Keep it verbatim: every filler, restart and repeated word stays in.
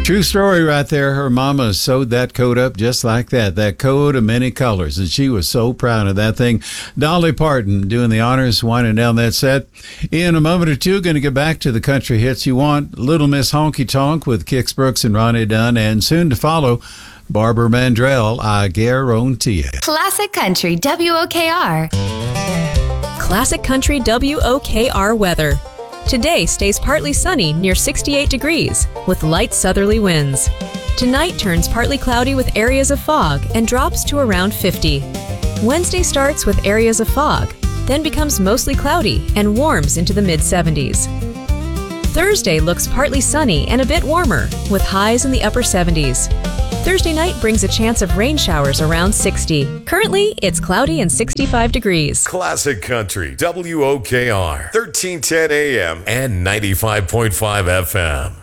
True story right there. Her mama sewed that coat up just like that, that coat of many colors, and she was so proud of that thing. Dolly Parton doing the honors, winding down that set. In a moment or two, going to get back to the country hits you want. Little Miss Honky Tonk with Kix Brooks and Ronnie Dunn, and soon to follow, Barbara Mandrell, I Guarantee It. Classic Country W O K R. Classic Country W O K R weather. Today stays partly sunny near sixty-eight degrees with light southerly winds. Tonight turns partly cloudy with areas of fog and drops to around fifty. Wednesday starts with areas of fog, then becomes mostly cloudy and warms into the mid seventies. Thursday looks partly sunny and a bit warmer with highs in the upper seventies. Thursday night brings a chance of rain showers around sixty. Currently, it's cloudy and sixty-five degrees. Classic Country W O K R, thirteen ten A M and ninety-five point five F M.